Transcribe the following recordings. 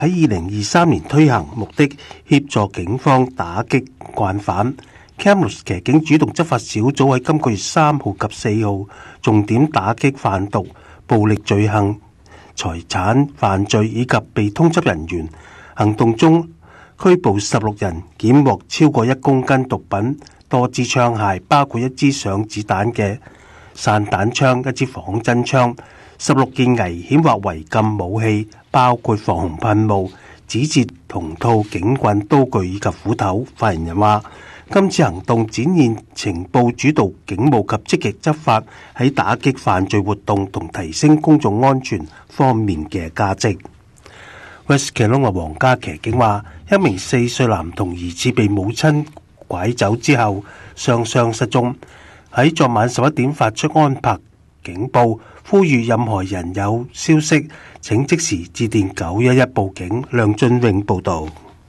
喺2023年推行，目的協助警方打擊慣犯。Kamloops 騎警主動執法小組喺今個月3號及4號重點打擊販毒、暴力罪行、財產犯罪以及被通緝人員。行動中拘捕16人，檢獲超過1公斤毒品、多支槍械，包括1支上子彈嘅散彈槍、1支仿真槍、16件危險或違禁武器，包括防洪噴霧、指節銅套、警棍、刀具以及斧頭。發言人話：今次行動展現情報主導警務及積極執法喺打擊犯罪活動同提升公眾安全方面嘅價值。West Kelowna 皇家騎警話，一名4歲男童疑似被母親拐走之後雙雙失蹤，喺昨晚11點發出安柏警報，呼籲任何人有消息請即時致電911報警。梁俊永報導。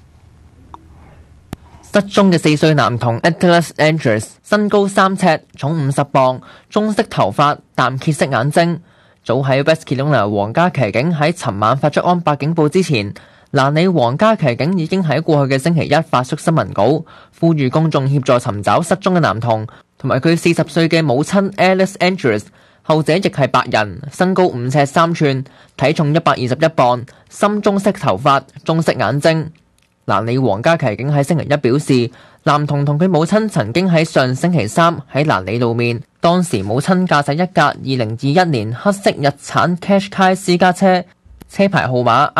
失蹤嘅4歲男童 Atlas Andrews 身高3尺，重50磅，棕色頭髮，淡褐色眼睛。早喺 West Kelowna 皇家騎警喺尋晚發出安柏警報之前，蘭里皇家騎警已經喺過去嘅星期一發出新聞稿，呼籲公眾協助尋找失蹤嘅男童同埋佢40歲嘅母親 Alice Andrews。後者亦係白人，身高5尺3寸，體重121磅，深棕色頭髮，棕色眼睛。蘭里皇家騎警喺星期一表示，男童同佢母親曾經喺上星期三喺蘭里露面，當時母親駕駛一架2021年黑色日產 Qashqai 私家車，車牌號碼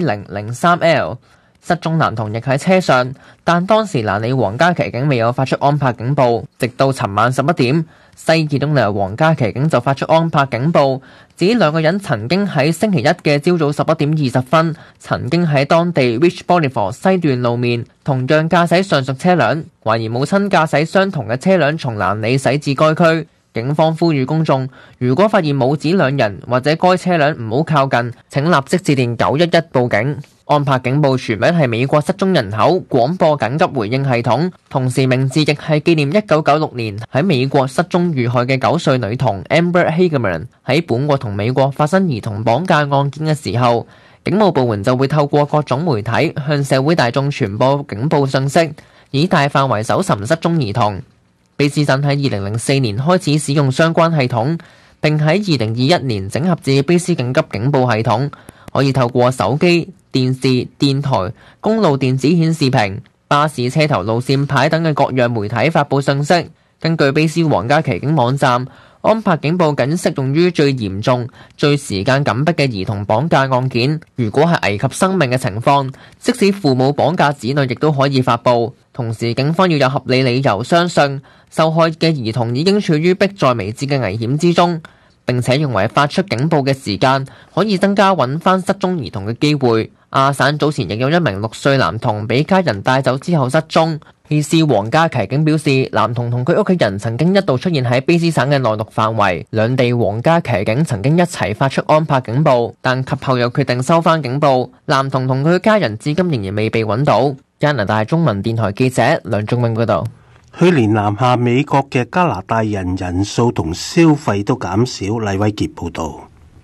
RV003L。失蹤男童亦喺車上，但當時蘭里皇家騎警未有發出安柏警報，直到尋晚11點，西傑東尼皇家騎警就發出安柏警報，指兩個人曾經喺星期一嘅朝早11點20分，曾經喺當地 Rich Boulevard 西段露面，同樣駕駛上述車輛，懷疑母親駕駛相同嘅車輛從蘭里駛至該區。警方呼籲公眾，如果發現母子兩人或者該車輛唔好靠近，請立即致電911報警。安柏警報全名係美國失蹤人口廣播緊急回應系統，同時名字亦係紀念1996年喺美國失蹤遇害嘅9歲女童 Amber Hagerman 喺本國同美國發生兒童綁架案件嘅時候，警務部門就會透過各種媒體向社會大眾傳播警報信息，以大範圍搜尋失蹤兒童。卑斯省喺2004年開始使用相關系統，並喺2021年整合至卑斯緊急警報系統，可以透過手機、電視、電台、公路電子顯示屏、巴士車頭路線牌等嘅各樣媒體發佈信息。根據卑斯皇家騎警網站，安柏警報僅適用於最嚴重、最時間緊迫嘅兒童綁架案件。如果係危及生命嘅情況，即使父母綁架子女亦都可以發佈。同時，警方要有合理理由相信受害嘅兒童已經處於迫在眉睫嘅危險之中，並且認為發出警報嘅時間可以增加揾翻失蹤兒童嘅機會。亞省早前亦有一名6歲男童被家人帶走之後失蹤。卑斯皇家騎警表示，男童同佢屋企人曾經一度出現喺卑斯省嘅內陸範圍，兩地皇家騎警曾經一齊發出安柏警報，但及後又決定收翻警報。男童同佢嘅家人至今仍然未被揾到。加拿大中文電台記者梁仲永報道。 去年南下美國嘅加拿大人人數同消費都減少。黎偉傑報道。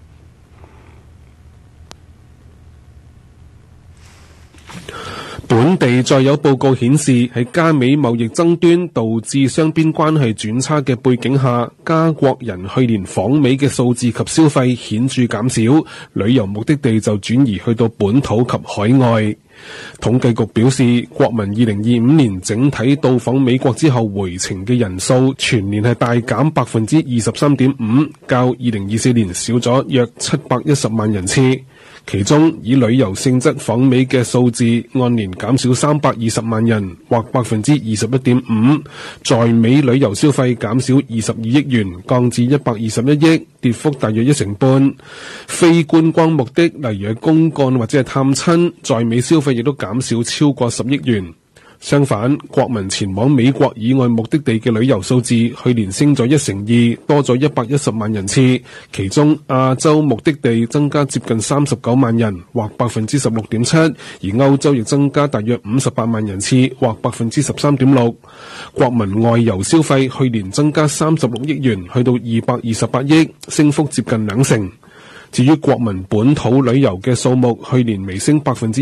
本地再有報告顯示，喺加美貿易爭端導致雙邊關係轉差嘅背景下，加國人去年訪美嘅數字及消費顯著減少，旅遊目的地就轉移去到本土及海外。統計局表示，國民2025年整體到訪美國之後回程嘅人數全年係大減 23.5%， 較2024年少咗約710萬人次。其中以旅遊性質訪美嘅數字按年減少320萬人，或 21.5%。在美旅遊消費減少22億元，降至121億，跌幅大約1成半。非觀光目的，例如係公幹或者係探親，在美消費亦都減少超過10億元。相反，國民前往美國以外目的地嘅旅遊數字去年升咗1成2，多咗110萬人次。其中亞洲目的地增加接近39萬人，或 16.7%， 而歐洲亦增加大約58萬人次，或 13.6%。國民外遊消費去年增加36億元，去到228億，升幅接近2成。 至於國民本土旅遊嘅數目，去年微升